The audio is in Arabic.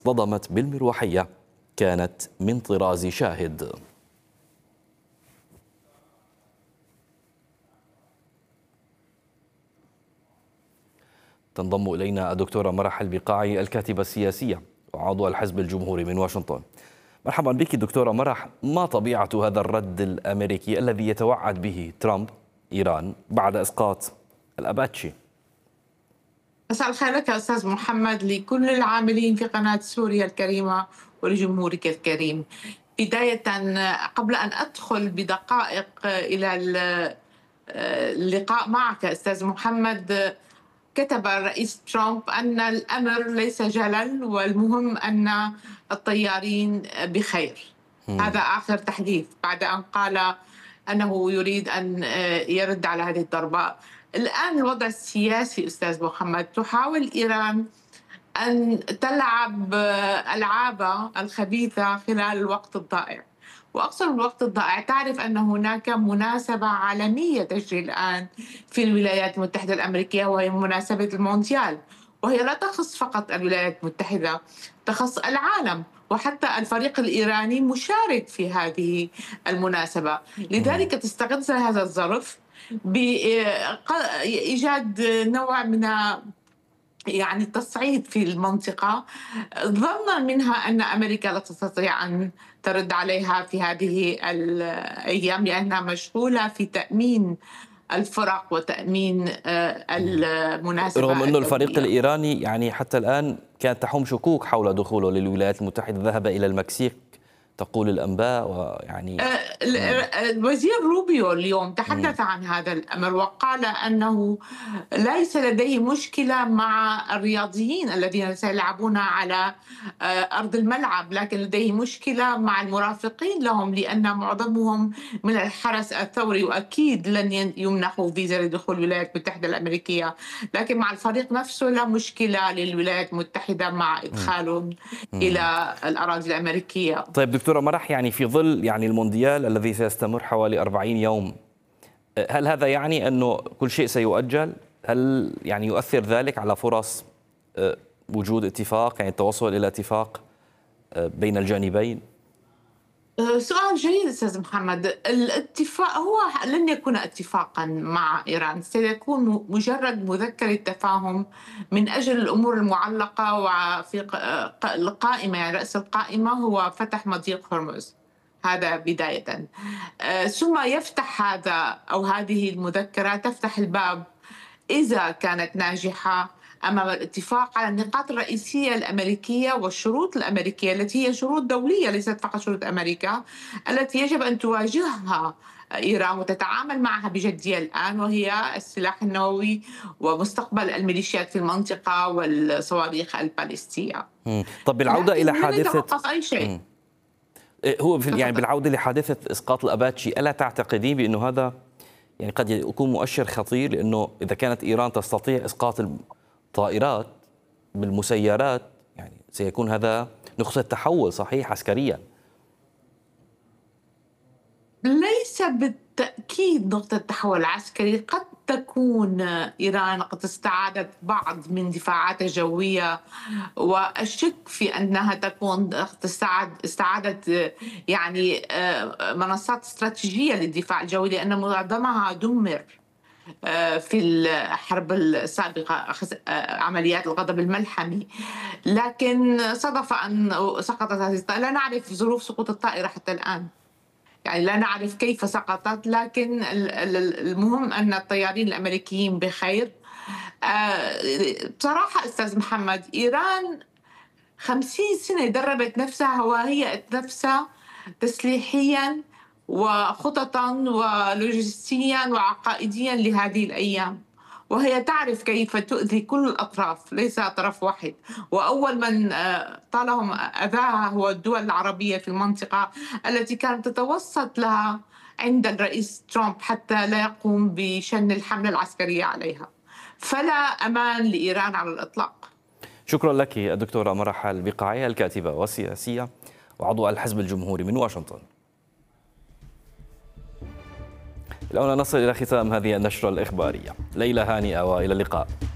اصطدمت بالمروحية كانت من طراز شاهد. تنضم إلينا الدكتورة مرح البقاعي الكاتبة السياسية وعضو الحزب الجمهوري من واشنطن. مرحبا بك دكتورة مرح، ما طبيعة هذا الرد الأمريكي الذي يتوعد به ترامب إيران بعد إسقاط الأباتشي؟ مساء الخير لك يا أستاذ محمد، لكل العاملين في قناة سوريا الكريمة ولجمهورك الكريم. بداية، قبل أن أدخل بدقائق إلى اللقاء معك أستاذ محمد، كتب الرئيس ترامب أن الأمر ليس جلل والمهم أن الطيارين بخير. هذا آخر تحديث بعد أن قال أنه يريد أن يرد على هذه الضربة. الآن الوضع السياسي أستاذ محمد، تحاول إيران أن تلعب ألعابها الخبيثة خلال الوقت الضائع. وأقصد الوقت الضائع، تعرف أن هناك مناسبة عالمية تجري الآن في الولايات المتحدة الأمريكية، وهي مناسبة المونديال، وهي لا تخص فقط الولايات المتحدة، تخص العالم، وحتى الفريق الإيراني مشارك في هذه المناسبة. لذلك تستغل هذا الظرف بإيجاد نوع من التصعيد في المنطقة، ظنا منها أن أمريكا لا تستطيع أن ترد عليها في هذه الأيام، لأنها مشغولة في تأمين الفرق وتأمين المناسبة. رغم أن الفريق الإيراني حتى الآن كانت تحوم شكوك حول دخوله للولايات المتحدة، ذهب إلى المكسيك تقول الأنباء، الوزير روبيو اليوم تحدث عن هذا الأمر وقال أنه ليس لديه مشكلة مع الرياضيين الذين سيلعبون على أرض الملعب، لكن لديه مشكلة مع المرافقين لهم، لأن معظمهم من الحرس الثوري وأكيد لن يمنحوا فيزا لدخول الولايات المتحدة الأمريكية. لكن مع الفريق نفسه لا مشكلة للولايات المتحدة مع إدخالهم إلى الأراضي الأمريكية. طيب دكتورة مرح، في ظل المونديال الذي سيستمر حوالي 40 يوم، هل هذا يعني أنه كل شيء سيؤجل؟ هل يؤثر ذلك على فرص وجود اتفاق، التوصل إلى اتفاق بين الجانبين؟ سؤال جيد أستاذ محمد. الاتفاق هو لن يكون اتفاقا مع إيران، سيكون مجرد مذكرة تفاهم من أجل الأمور المعلقة، وفي القائمة رأس القائمة هو فتح مضيق هرمز، هذا بداية. ثم يفتح هذا أو هذه المذكرة تفتح الباب إذا كانت ناجحة أمام الاتفاق على النقاط الرئيسية الأمريكية والشروط الأمريكية التي هي شروط دولية ليست فقط شروط أمريكا، التي يجب أن تواجهها إيران وتتعامل معها بجدية الآن، وهي السلاح النووي ومستقبل الميليشيات في المنطقة والصواريخ الباليستية. طب بالعودة إلى حادثة أي شيء. هو بالعودة لحادثة إسقاط الأباتشي، ألا تعتقدين بأنه هذا قد يكون مؤشر خطير؟ لأنه إذا كانت إيران تستطيع إسقاط الطائرات بالمسيرات، سيكون هذا نقطة تحول صحيح عسكريا. ليس بالتأكيد نقطة تحول عسكري، قد تكون إيران قد استعادت بعض من دفاعاتها الجوية، وأشك في أنها تكون استعادت منصات استراتيجية للدفاع الجوي، لأن معظمها دمر في الحرب السابقة، عمليات الغضب الملحمي. لكن صدف أن سقطت هذه الطائرة، لا نعرف ظروف سقوط الطائرة حتى الآن، لا نعرف كيف سقطت، لكن المهم أن الطيارين الأمريكيين بخير. بصراحة أستاذ محمد، إيران 50 سنة دربت نفسها وهيئت نفسها تسليحيا وخططا ولوجستيا وعقائديا لهذه الأيام، وهي تعرف كيف تؤذي كل الأطراف ليس طرف واحد، وأول من طالهم أذاها هو الدول العربية في المنطقة التي كانت تتوسط لها عند الرئيس ترامب حتى لا يقوم بشن الحملة العسكرية عليها. فلا أمان لإيران على الإطلاق. شكرا لك الدكتورة مرح البقاعي الكاتبة والسياسية وعضو الحزب الجمهوري من واشنطن. الآن نصل إلى ختام هذه النشرة الإخبارية. ليلة هانئة وإلى اللقاء.